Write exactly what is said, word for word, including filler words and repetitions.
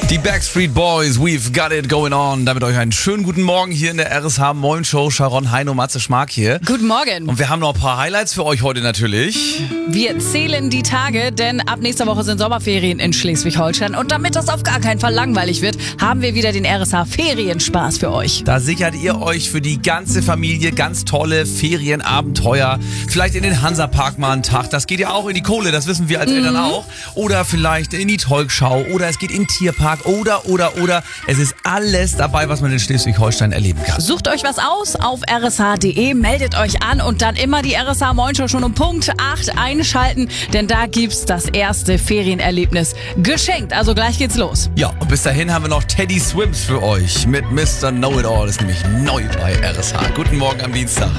Die Backstreet Boys, we've got it going on. Damit euch einen schönen guten Morgen hier in der R S H Moin Show. Sharon, Heino, Matze, Schmark hier. Guten Morgen. Und wir haben noch ein paar Highlights für euch heute natürlich. Wir zählen die Tage, denn ab nächster Woche sind Sommerferien in Schleswig-Holstein. Und damit das auf gar keinen Fall langweilig wird, haben wir wieder den R S H Ferienspaß für euch. Da sichert ihr euch für die ganze Familie ganz tolle Ferienabenteuer. Vielleicht in den Hansapark mal einen Tag. Das geht ja auch in die Kohle, das wissen wir als Mhm. Eltern auch. Oder vielleicht in die Volksschau. Oder es geht in den Tierpark. Oder, oder, oder. Es ist alles dabei, was man in Schleswig-Holstein erleben kann. Sucht euch was aus auf r s h punkt d e, meldet euch an und dann immer die R S H Moin Show schon um Punkt acht einschalten, denn da gibt's das erste Ferienerlebnis geschenkt. Also gleich geht's los. Ja, und bis dahin haben wir noch Teddy Swims für euch mit Mister Know-It-All. Das ist nämlich neu bei R S H. Guten Morgen am Dienstag.